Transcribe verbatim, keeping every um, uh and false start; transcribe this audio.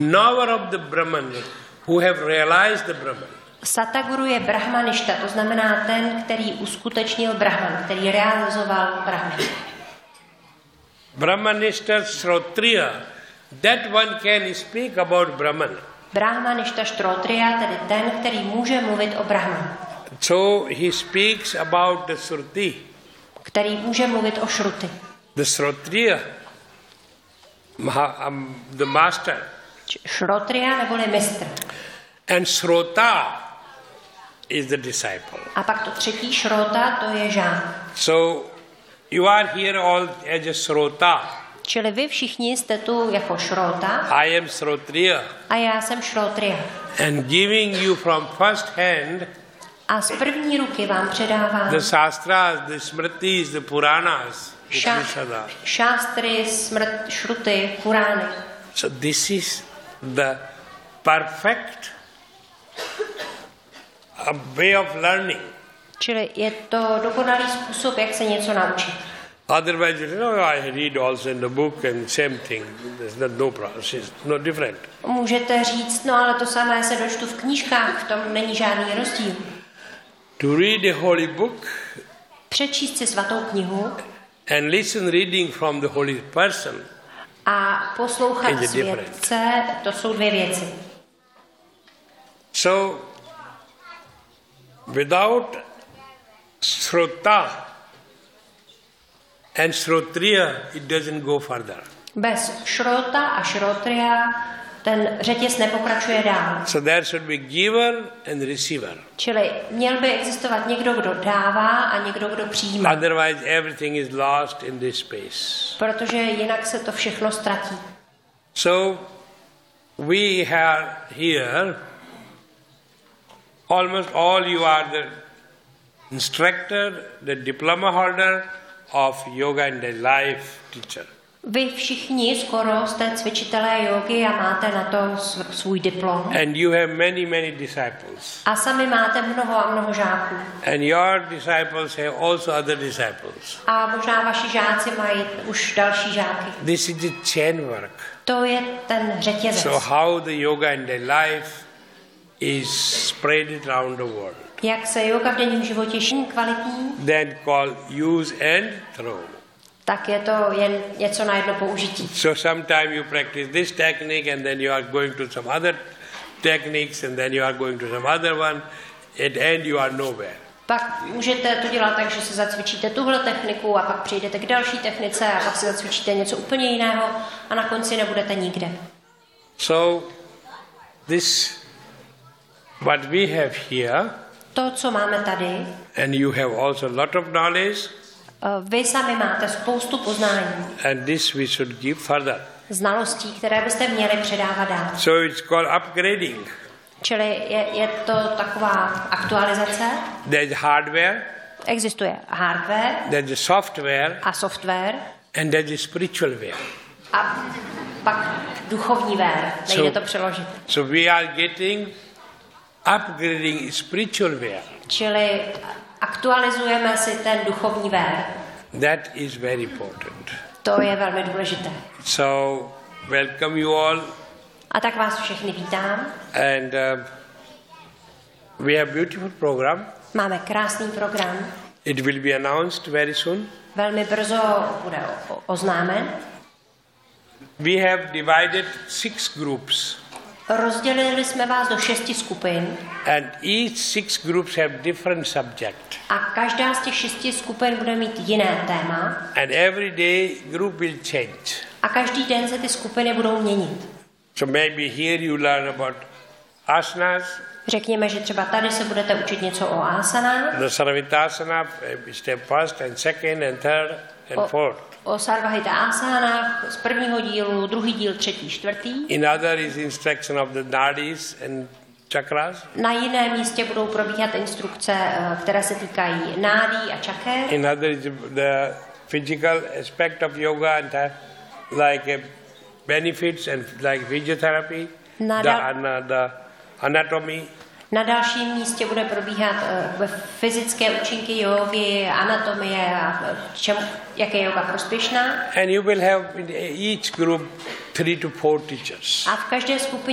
knower of the Brahman, who have realized the Brahman. Sataguru je brahmaništa, to znamená ten, který uskutečnil Brahman, který realizoval Brahman. Brahmanishta Shrotriya, that one can speak about Brahman. Brahmaništa Shrotriya, tedy ten, který může mluvit o Brahmanu. So he speaks about the Shruti. Který může mluvit o Shruti. The Shrotriya, um, the master. Shrotriya neboli mistr. And Shrota is the disciple. A pak to třetí Shrota, to je žák. So you are here all as a Shrota. Čili vy všichni jste tu jako Shrota. I am Shrotriya. A já jsem Shrotriya. And giving you from first hand a z první ruky vám předávám the Shastras, the Smritis, the Puranas, Ša- Šástry, smrt, Shruti, Purány. So this is the perfect a way of learning. Čili je to dokonalý způsob, jak se něco naučit. Otherwise, you know, I read also in the book and same thing. There's no process, it's no different. Můžete říct, no ale to samé se dočtu v knížkách, v tom není žádný rozdíl. To read a holy book, přečíst si svatou knihu and listen reading from the holy person, a poslouchat světce, to jsou dvě věci. So, without Shrota and Shrotriya, it doesn't go further. Bez Shrota a Shrotriya ten řetěz nepokračuje dál. So there should be giver and receiver. Čili měl by existovat někdo, kdo dává a někdo, kdo přijímá. Otherwise everything is lost in this space. Protože jinak se to všechno ztratí. So we have here almost all you are the instructor, the diploma holder of yoga and the life teacher. Vy všichni skoro jste cvičitelé jógy a máte na to svůj diplom. And you have many, many disciples. A sami máte mnoho a mnoho žáků. And your disciples have also other disciples. A možná vaši žáci mají už další žáky. This is the chain work. To je ten řetězec. So how the yoga and the life is spread around the world. Jak se yoga v denním životě šíří kvalitní? Then called use and throw. Tak je to jen něco na jedno použití. So sometime you practice this technique and then you are going to some other techniques and then you are going to some other one. At the end you are nowhere. Pak můžete to dělat tak, že se zacvičíte tuhle techniku a pak přejdete k další technice a pak se zacvičíte něco úplně jiného a na konci nebudete nikde. So this what we have here. To, co máme tady. And you have also a lot of knowledge. Vy sami máte spoustu poznání. And this we should give further. Znalostí, které byste měli předávat dál. So it's called upgrading. Čili je, je to taková aktualizace. There's hardware. Existuje hardware. There's software. A software. And there's spiritual ware. A pak duchovní ware. Nejde so, to přeložit. So we are getting upgrading spiritual ware. Čili aktualizujeme si ten duchovní ware. That is very important. To je velmi důležité. So welcome you all. A tak vás všechny vítám. And uh, we have beautiful program. Máme krásný program. It will be announced very soon. Velmi brzo bude oznámen. We have divided six groups. Rozdělili jsme vás do šesti skupin. And each six groups have different subject. A každá z těch šesti skupin bude mít jiné téma. And every day group will change. A každý den se ty skupiny budou měnit. So maybe here you learn about asanas. Řekněme, že třeba tady se budete učit něco o asanách. The Sarvitasana, step first and second and third and o, fourth. O Sarvahita asanách z prvního dílu, druhý díl, třetí, čtvrtý. In other is instruction of the nadis and chakras. Na jiném místě budou probíhat instrukce, které se týkají nádí a čaker. In other is the physical aspect of yoga and like benefits and like physiotherapy, the, the anatomy. Na dalším místě bude probíhat uh, fyzické účinky jógy, anatomie a čem, jak je yoga prospěšná. And you will have in each group three to four teachers. A v každé skupině